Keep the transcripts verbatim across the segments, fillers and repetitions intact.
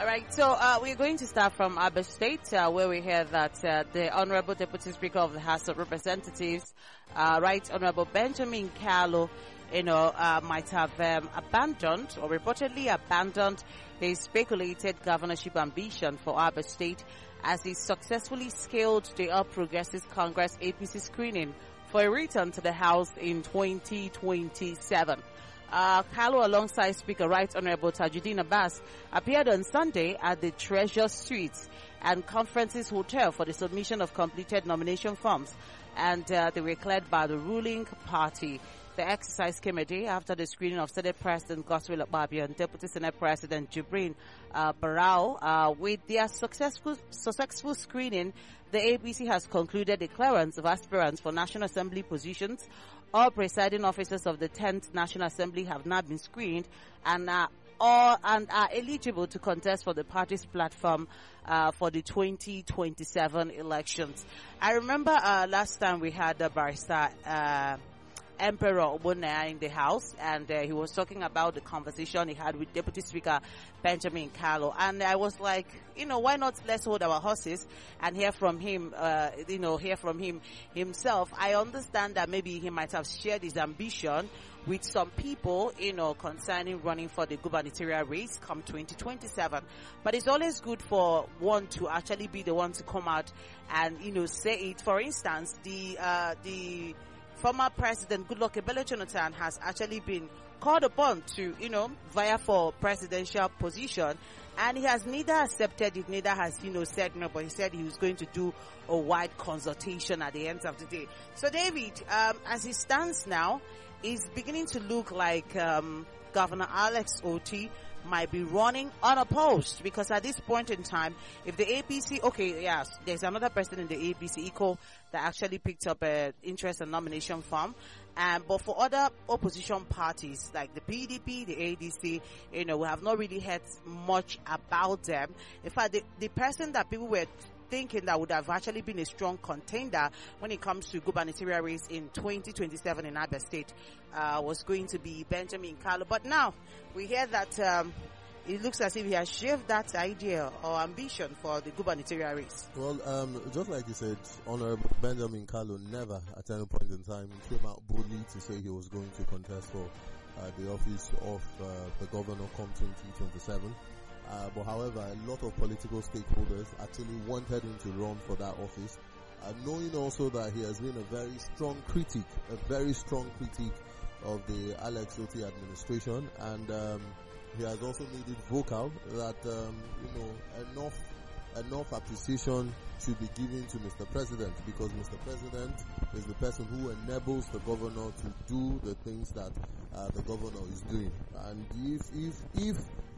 All right, so uh, we're going to start from Abba State, uh, where we hear that uh, the Honorable Deputy Speaker of the House of Representatives, uh, Right Honorable Benjamin Kalu, you know, uh, might have um, abandoned or reportedly abandoned his speculated governorship ambition for Abba State as he successfully scaled the All Progressives Congress A P C screening for a return to the House in twenty twenty-seven. Uh, Kalu, alongside Speaker Right Honorable Tajuddin Abbas, appeared on Sunday at the Treasure Suites and Conferences Hotel for the submission of completed nomination forms, and uh, they were cleared by the ruling party. The exercise came a day after the screening of Senate President Godswill Akpabio and Deputy Senate President Jibrin uh, Barau. Uh, with their successful successful screening, the A P C has concluded the clearance of aspirants for National Assembly positions. All presiding officers of the tenth National Assembly have now been screened and are all and are eligible to contest for the party's platform uh, for the twenty twenty-seven elections. I remember uh, last time we had the barrister uh, Emperor Obunaya in the House, and uh, he was talking about the conversation he had with Deputy Speaker Benjamin Kalu, and I was like, you know, why not let's hold our horses and hear from him, uh, you know, hear from him himself. I understand that maybe he might have shared his ambition with some people, you know, concerning running for the gubernatorial race come twenty twenty-seven. But it's always good for one to actually be the one to come out and, you know, say it. For instance, the, uh, the, former President Goodluck Ebele Jonathan has actually been called upon to, you know, vie for presidential position, and he has neither accepted it, neither has, you know, said no, but he said he was going to do a wide consultation at the end of the day. So David, um, as he stands now, is beginning to look like um, Governor Alex Otti might be running unopposed, because at this point in time, if the A P C, okay, yes, there's another person in the A P C, Eco, that actually picked up a interest and nomination form, um, but for other opposition parties like the P D P, the A D C, you know, we have not really heard much about them. In fact, the, the person that people were thinking that would have actually been a strong contender when it comes to gubernatorial race in twenty twenty-seven in Abia State uh, was going to be Benjamin Kalu. But now we hear that um, it looks as if he has shaved that idea or ambition for the gubernatorial race. Well, um, just like you said, Honorable Benjamin Kalu never at any point in time came out boldly to say he was going to contest for uh, the office of uh, the governor come twenty twenty-seven. Uh, but however, a lot of political stakeholders actually wanted him to run for that office, uh, knowing also that he has been a very strong critic, a very strong critic of the Alex Otti administration, and um, he has also made it vocal that um, you know enough enough appreciation should be given to Mister President, because Mister President is the person who enables the governor to do the things that uh, the governor is doing, and if if if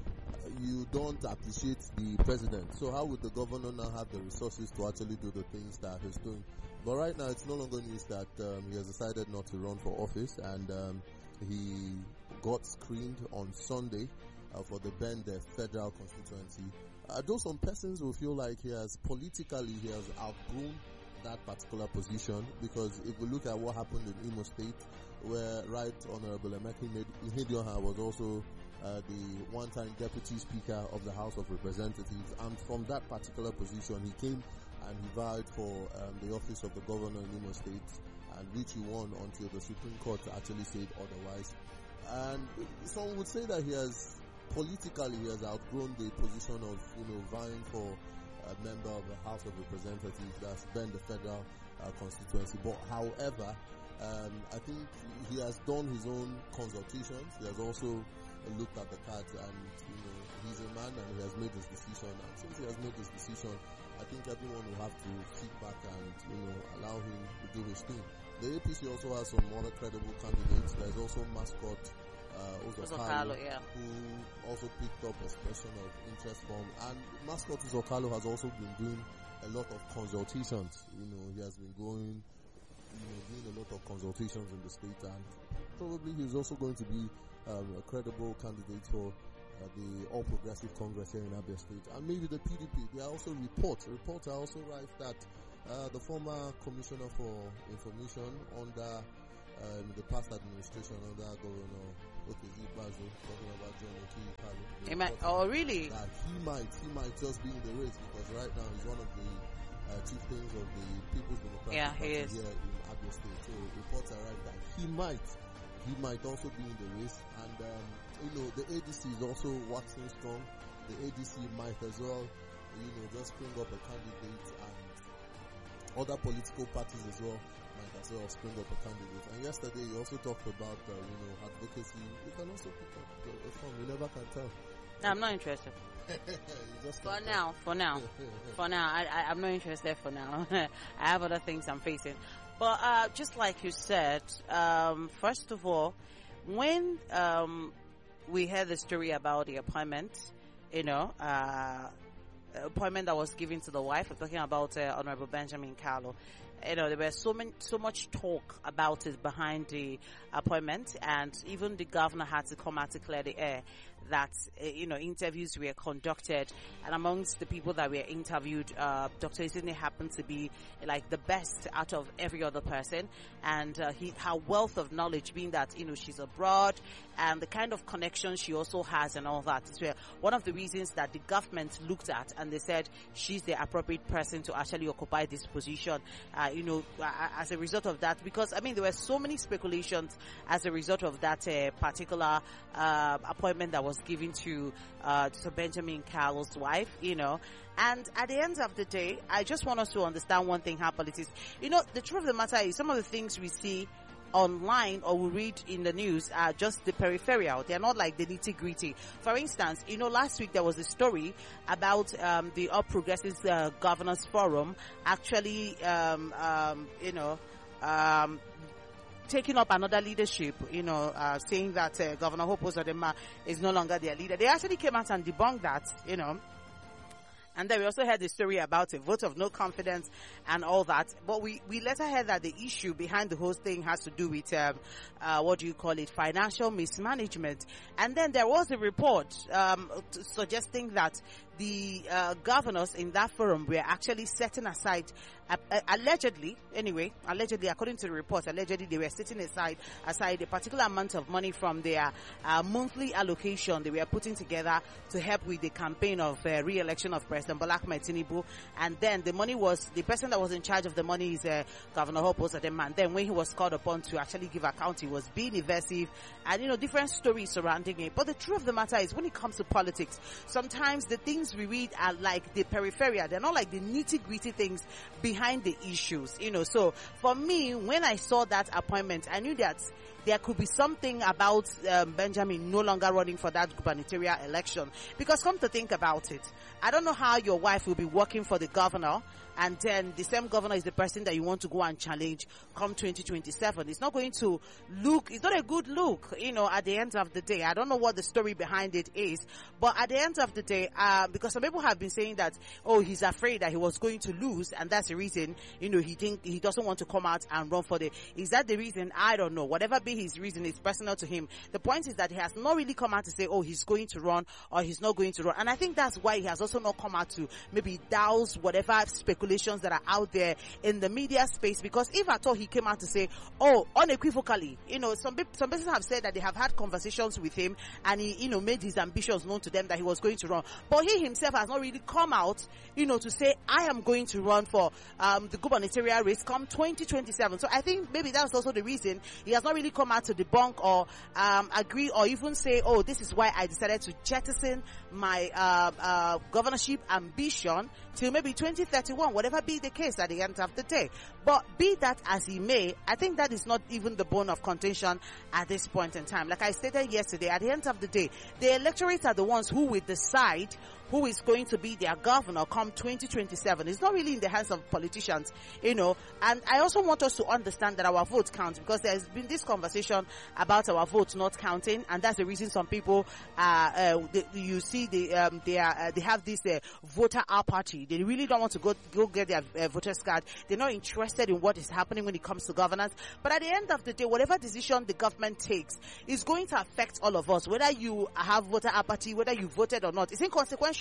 you don't appreciate the president, so how would the governor now have the resources to actually do the things that he's doing? But right now it's no longer news that um, he has decided not to run for office, and um, he got screened on Sunday uh, for the Bend federal constituency. Uh, though some persons will feel like he has politically he has outgrown that particular position, because if we look at what happened in Imo State, where Right Honorable Emeka Ihedioha was also uh, the one-time Deputy Speaker of the House of Representatives, and from that particular position he came and he vied for um, the office of the governor in Imo State, and which he won until the Supreme Court actually said otherwise. And some would say that he has politically he has outgrown the position of, you know, vying for a member of the House of Representatives, that's been the federal uh, constituency. But however, um, I think he has done his own consultations. He has also looked at the cards, and you know he's a man and he has made his decision. And since he has made his decision, I think everyone will have to sit back and you know allow him to do his thing. The A P C also has some other credible candidates. There's also Mascot Uh, Uzokalo, yeah. who also picked up expression of interest from, and Mascot Uzokalo has also been doing a lot of consultations. You know, he has been going, you know, doing a lot of consultations in the state, and probably he's also going to be um, a credible candidate for uh, the All Progressive Congress here in Abia State, and maybe the P D P. There are also reports. Reports are also right that uh, the former Commissioner for Information under um, the past administration under Governor okay, Ibazo, talking about John Oki Kalu. Oh, really? That he might, he might just be in the race because right now he's one of the uh, chieftains of the People's Democratic yeah, Party he is. here in Abia State. So reports arrive that he might, he might also be in the race. And um, you know, the A D C is also waxing strong. The A D C might as well, you know, just spring up a candidate, and other political parties as well might as well spring up a candidate. And yesterday you also talked about, uh, you know, advocacy. You can also pick up a form. You never can tell. No, I'm not interested. for now, for now, for now, I, I, I'm not interested for now. I have other things I'm facing. But uh, just like you said, um, first of all, when um, we heard the story about the appointment, you know, uh, appointment that was given to the wife, we're talking about uh, Honorable Benjamin Kalu. You know, there was so many, so much talk about it behind the appointment, and even the governor had to come out to clear the air that, uh, you know, interviews were conducted, and amongst the people that were interviewed, uh, Doctor Isini happened to be like the best out of every other person, and uh, he, her wealth of knowledge, being that, you know, she's abroad, and the kind of connection she also has and all that. So one of the reasons that the government looked at, and they said she's the appropriate person to actually occupy this position, uh, you know, as a result of that, because, I mean, there were so many speculations as a result of that uh, particular uh, appointment that was given to uh, to Benjamin Kalu's wife, you know. And at the end of the day, I just want us to understand one thing, how politics, you know, the truth of the matter is some of the things we see online or we read in the news are just the peripheral. They're not like the nitty gritty. For instance, you know, last week there was a story about um, the All Progressives uh, Governors Forum actually, um, um, you know, um, taking up another leadership, you know, uh, saying that uh, Governor Hope Uzodinma is no longer their leader. They actually came out and debunked that, you know. And then we also heard the story about a vote of no confidence and all that. But we, we later heard that the issue behind the whole thing has to do with, um, uh, what do you call it, financial mismanagement. And then there was a report um, t- suggesting that the uh, governors in that forum were actually setting aside, uh, uh, allegedly, anyway, allegedly, according to the report, allegedly they were setting aside aside a particular amount of money from their uh, monthly allocation they were putting together to help with the campaign of uh, re-election of President Bola Ahmed Tinubu. And then the money was, the person that was in charge of the money is uh, Governor Hope Uzodinma. And then when he was called upon to actually give account, he was being evasive, and, you know, different stories surrounding it. But the truth of the matter is, when it comes to politics, sometimes the things we read are like the peripheral. They're not like the nitty gritty things behind the issues, you know. So for me, when I saw that appointment, I knew that there could be something about um, Benjamin no longer running for that gubernatorial election. Because come to think about it, I don't know how your wife will be working for the governor, and then the same governor is the person that you want to go and challenge come twenty twenty-seven. It's not going to look, it's not a good look, you know, at the end of the day. I don't know what the story behind it is, but at the end of the day, uh, because some people have been saying that, oh, he's afraid that he was going to lose, and that's the reason, you know, he think he doesn't want to come out and run for the, is that the reason? I don't know. Whatever be his reason, it's personal to him. The point is that he has not really come out to say, oh, he's going to run or he's not going to run. And I think that's why he has also not come out to maybe douse whatever speculations that are out there in the media space, because if at all he came out to say, oh, unequivocally, you know, some people, some persons have said that they have had conversations with him and he, you know, made his ambitions known to them that he was going to run. But he himself has not really come out, you know, to say, I am going to run for um, the gubernatorial race come twenty twenty-seven. So I think maybe that's also the reason he has not really come out to debunk or um, agree or even say, oh, this is why I decided to jettison my uh, uh, governorship ambition till maybe twenty thirty-one, whatever be the case at the end of the day. But be that as he may, I think that is not even the bone of contention at this point in time. Like I stated yesterday, at the end of the day, the electorate are the ones who will decide who is going to be their governor come twenty twenty-seven. It's not really in the hands of politicians, you know. And I also want us to understand that our votes count, because there's been this conversation about our votes not counting, and that's the reason some people, uh, uh they, you see, they um, they are uh, they have this uh, voter apathy. They really don't want to go go get their uh, voter's card. They're not interested in what is happening when it comes to governance. But at the end of the day, whatever decision the government takes is going to affect all of us, whether you have voter apathy, whether you voted or not. It's inconsequential.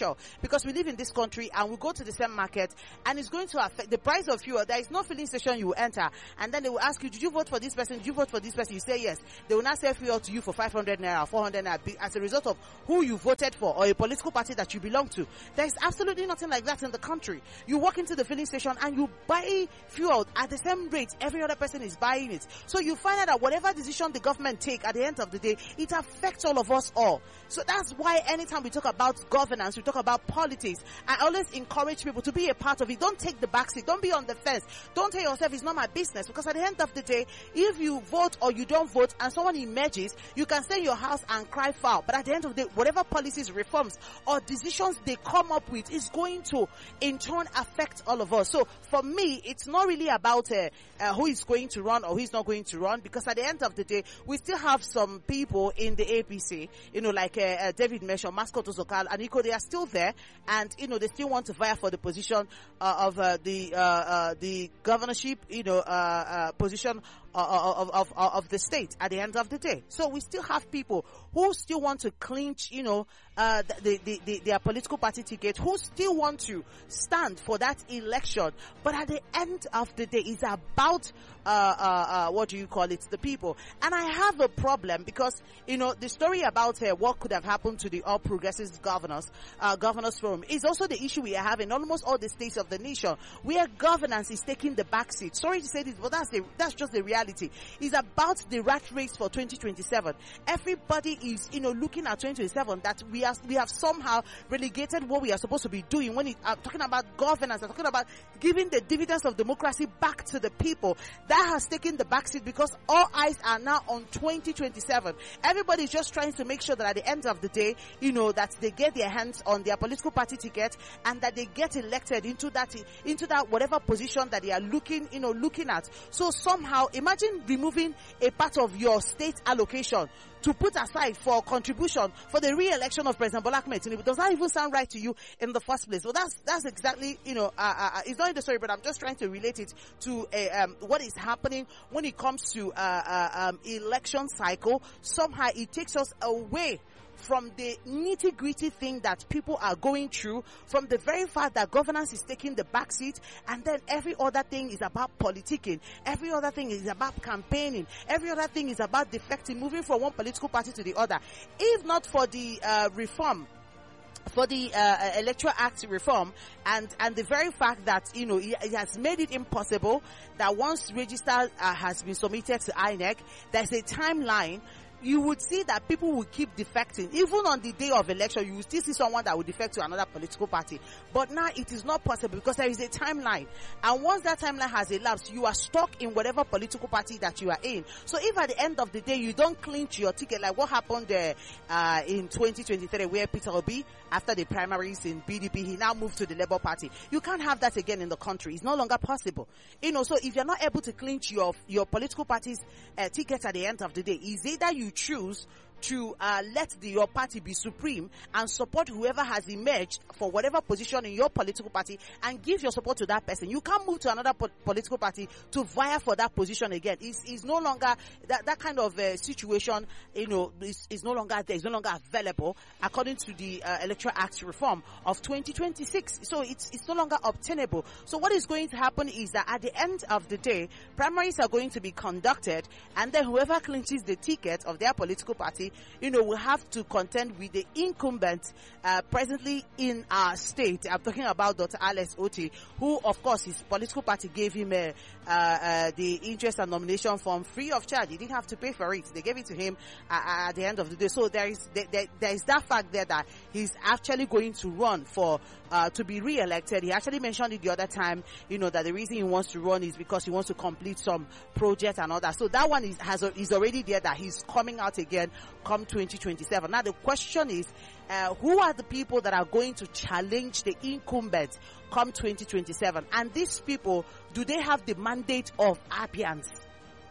controversial because we live in this country and we go to the same market and it's going to affect the price of fuel. There is no filling station you will enter and then they will ask you, did you vote for this person? Did you vote for this person? You say yes. They will not sell fuel to you for five hundred naira, four hundred naira as a result of who you voted for or a political party that you belong to. There is absolutely nothing like that in the country. You walk into the filling station and you buy fuel at the same rate every other person is buying it. So you find out that whatever decision the government take at the end of the day, it affects all of us all. So that's why anytime we talk about governance, we talk about politics, I always encourage people to be a part of it. Don't take the backseat. Don't be on the fence. Don't tell yourself it's not my business, because at the end of the day, if you vote or you don't vote and someone emerges, you can stay in your house and cry foul. But at the end of the day, whatever policies, reforms or decisions they come up with is going to in turn affect all of us. So for me, it's not really about uh, uh, who is going to run or who is not going to run, because at the end of the day, we still have some people in the A P C, you know, like uh, uh, David mentioned, Mascot Ozokal and Iko, they are still there, and you know they still want to vie for the position uh, of uh, the uh, uh, the governorship, you know, uh, uh, position Of, of, of, of the state at the end of the day. So we still have people who still want to clinch, you know, uh, the, the, the, their political party ticket, who still want to stand for that election. But at the end of the day, it's about, uh, uh, uh, what do you call it, the people. And I have a problem because, you know, the story about uh, what could have happened to the All Progressives Governors, uh, Governors Forum is also the issue we are having in almost all the states of the nation, where governance is taking the backseat. Sorry to say this, but that's the, that's just the reality. Is about the rat race for twenty twenty-seven. Everybody is, you know, looking at twenty twenty-seven that we are, we have somehow relegated what we are supposed to be doing when it, uh, talking about governance, I'm talking about giving the dividends of democracy back to the people. That has taken the backseat because all eyes are now on twenty twenty-seven. Everybody is just trying to make sure that at the end of the day, you know, that they get their hands on their political party ticket and that they get elected into that, into that whatever position that they are looking, you know, looking at. So somehow, imagine Imagine removing a part of your state allocation to put aside for contribution for the re-election of President Bola Ahmed Tinubu. Does that even sound right to you in the first place? Well, that's that's exactly, you know, uh, uh, it's not in the story, but I'm just trying to relate it to uh, um, what is happening when it comes to uh, uh, um, election cycle. Somehow it takes us away from the nitty-gritty thing that people are going through, from the very fact that governance is taking the backseat, and then every other thing is about politicking, every other thing is about campaigning, every other thing is about defecting, moving from one political party to the other. If not for the uh, reform, for the uh, Electoral Act reform, and and the very fact that, you know, it, it has made it impossible that once register uh, has been submitted to I N E C, there's a timeline. You would see that people will keep defecting. Even on the day of election, you will still see someone that will defect to another political party. But now it is not possible because there is a timeline. And once that timeline has elapsed, you are stuck in whatever political party that you are in. So if at the end of the day, you don't clinch your ticket, like what happened uh, uh, in twenty twenty-three, where Peter Obi, after the primaries in P D P, he now moved to the Labour Party. You can't have that again in the country. It's no longer possible. You know, so if you're not able to clinch your, your political party's uh, ticket at the end of the day, is either you choose to uh, let the, your party be supreme and support whoever has emerged for whatever position in your political party and give your support to that person. You can't move to another po- political party to vie for that position again. It's, it's no longer, that, that kind of uh, situation, you know, is, is no longer there. It's no longer available according to the uh, Electoral Act reform of twenty twenty-six. So it's, it's no longer obtainable. So what is going to happen is that at the end of the day, primaries are going to be conducted, and then whoever clinches the ticket of their political party, you know, will have to contend with the incumbent uh, presently in our state. I'm talking about Doctor Alex Otti, who, of course, his political party gave him uh, uh, uh, the interest and nomination form free of charge. He didn't have to pay for it. They gave it to him uh, at the end of the day. So there is there, there, there is that fact there that he's actually going to run for uh, to be re-elected. He actually mentioned it the other time, you know, that the reason he wants to run is because he wants to complete some project and all that. So that one is has is already there, that he's coming out again come twenty twenty-seven. Now the question is, uh, who are the people that are going to challenge the incumbent come twenty twenty-seven? And these people, do they have the mandate of Abians?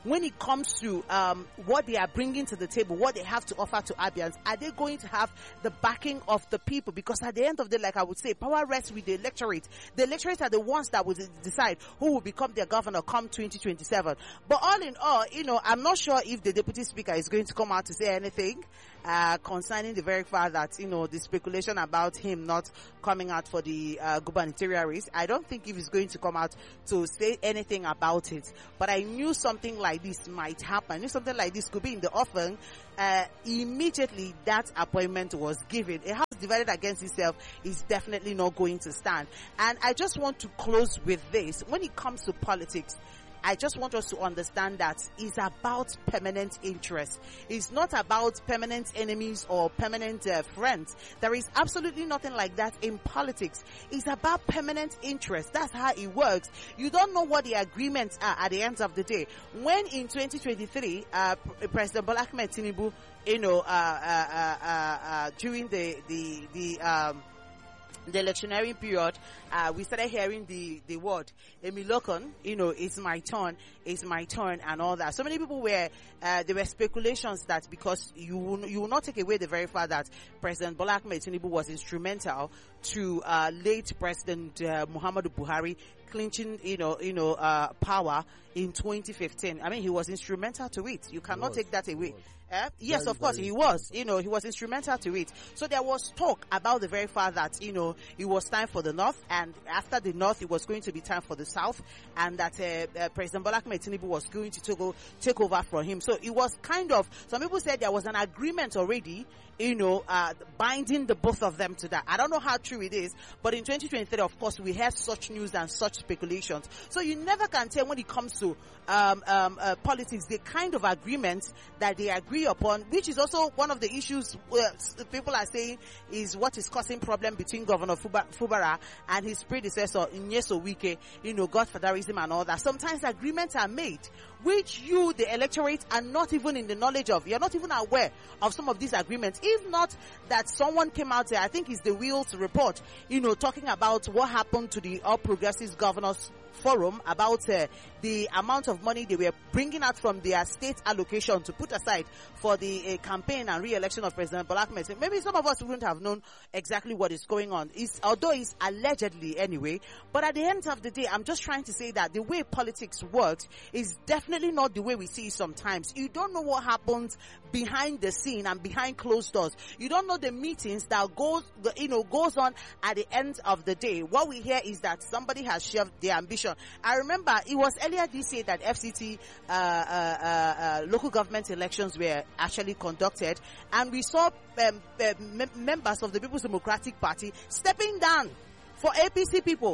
when it comes to um, what they are bringing to the table, what they have to offer to Abians, are they going to have the backing of the people? Because at the end of the day, like I would say, power rests with the electorate. The electorate are the ones that will decide who will become their governor come twenty twenty-seven. But all in all, you know, I'm not sure if the deputy speaker is going to come out to say anything uh, concerning the very fact that, you know, the speculation about him not coming out for the uh, gubernatorial race. I don't think if he's going to come out to say anything about it. But I knew something like this might happen. I knew something like this could be in the offing. Uh, immediately that appointment was given. A house divided against itself is definitely not going to stand. And I just want to close with this. When it comes to politics, I just want us to understand that it's about permanent interest. It's not about permanent enemies or permanent uh, friends. There is absolutely nothing like that in politics. It's about permanent interest. That's how it works. You don't know what the agreements are at the end of the day. When in twenty twenty-three, uh, President Bola Ahmed Tinubu, you know, uh, uh, uh, uh, uh, during the, the, the, um, the electioneering period, uh, we started hearing the, the word, Emilokon, you know, it's my turn, it's my turn and all that. So many people were, uh, there were speculations that because you will, you will not take away the very fact that President Bola Ahmed Tinubu was instrumental to, uh, late President, uh, Muhammadu Buhari clinching, you know, you know, uh, power in twenty fifteen. I mean, he was instrumental to it. You cannot take that away. Uh, yes, very, of course, he was. You know, he was instrumental to it. So there was talk about the very fact that, you know, it was time for the North, and after the North, it was going to be time for the South, and that uh, uh, President Bola Ahmed Tinubu was going to take, take over from him. So it was kind of, some people said there was an agreement already, you know, uh, binding the both of them to that. I don't know how true it is, but in twenty twenty-three, of course, we had such news and such speculations. So you never can tell when it comes to um, um, uh, politics, the kind of agreements that they agree upon, which is also one of the issues uh, people are saying is what is causing problem between Governor Fuba, Fubara and his predecessor, Nyeso Wike, you know, godfatherism and all that. Sometimes agreements are made which you, the electorate, are not even in the knowledge of. You're not even aware of some of these agreements. If not that someone came out there, I think it's the Wheels report, you know, talking about what happened to the All Progressives Governors Forum about uh, the amount of money they were bringing out from their state allocation to put aside for the uh, campaign and re-election of President Bola Ahmed. Maybe some of us wouldn't have known exactly what is going on. It's, although it's allegedly anyway, but at the end of the day, I'm just trying to say that the way politics works is definitely not the way we see it sometimes. You don't know what happens behind the scene and behind closed doors. You don't know the meetings that goes, you know, goes on at the end of the day. What we hear is that somebody has shelved their ambition. I remember it was earlier this year that F C T uh, uh, uh, uh, local government elections were actually conducted, and we saw um, uh, mem- members of the People's Democratic Party stepping down for A P C people.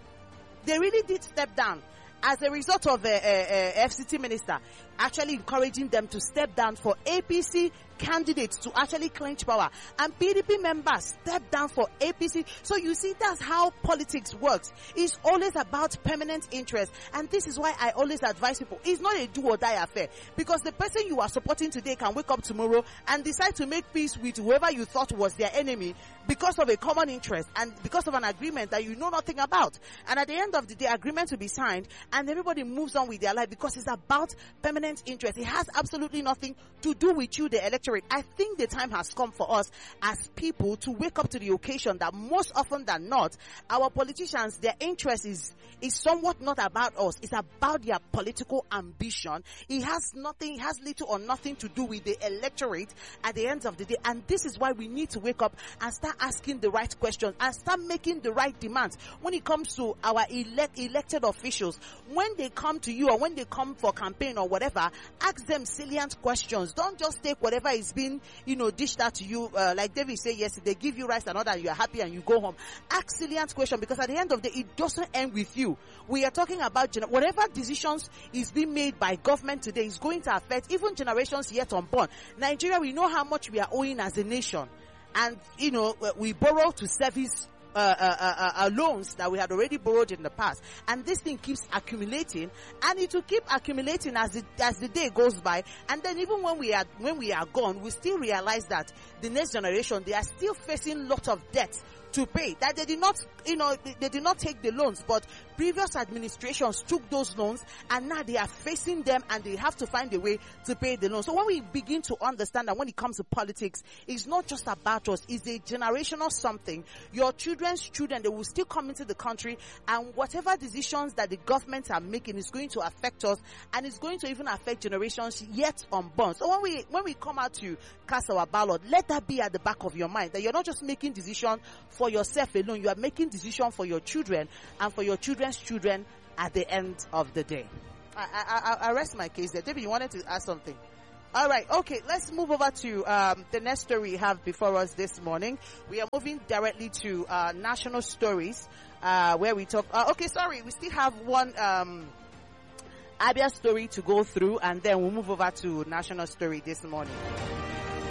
They really did step down as a result of a, a, a F C T minister actually encouraging them to step down for A P C candidates to actually clinch power, and P D P members step down for A P C. So you see, that's how politics works. It's always about permanent interest, and this is why I always advise people, it's not a do or die affair, because the person you are supporting today can wake up tomorrow and decide to make peace with whoever you thought was their enemy because of a common interest and because of an agreement that you know nothing about. And at the end of the day, agreement will be signed and everybody moves on with their life because it's about permanent interest. It has absolutely nothing to do with you, the electorate. I think the time has come for us as people to wake up to the occasion that most often than not, our politicians, their interest is is somewhat not about us. It's about their political ambition. It has nothing, it has little or nothing to do with the electorate at the end of the day. And this is why we need to wake up and start asking the right questions and start making the right demands when it comes to our elect, elected officials. When they come to you or when they come for campaign or whatever, ask them salient questions. Don't just take whatever is being, you know, dished out to you. Uh, like David said yesterday, they give you rice and all that, you are happy and you go home. Ask salient questions, because at the end of the day, it doesn't end with you. We are talking about gener- whatever decisions is being made by government today is going to affect even generations yet unborn. Nigeria, we know how much we are owing as a nation. And, you know, we borrow to service Uh, uh, uh, uh, loans that we had already borrowed in the past, and this thing keeps accumulating, and it will keep accumulating as the as the day goes by. And then even when we are when we are gone, we still realize that the next generation, they are still facing lot of debts to pay. That they did not, you know, they, they did not take the loans, but previous administrations took those loans and now they are facing them and they have to find a way to pay the loans. So when we begin to understand that when it comes to politics, it's not just about us, it's a generational something. Your children's children, they will still come into the country, and whatever decisions that the government are making is going to affect us, and it's going to even affect generations yet unborn. So when we when we come out to cast our ballot, let that be at the back of your mind, that you're not just making decision for yourself alone, you are making decision for your children and for your children's children at the end of the day. I, I, I, I rest my case there. David, you wanted to ask something? All right, okay, let's move over to um, the next story we have before us this morning. We are moving directly to uh, national stories, uh, where we talk. Uh, okay, sorry, we still have one um, Abia story to go through, and then we'll move over to national story this morning.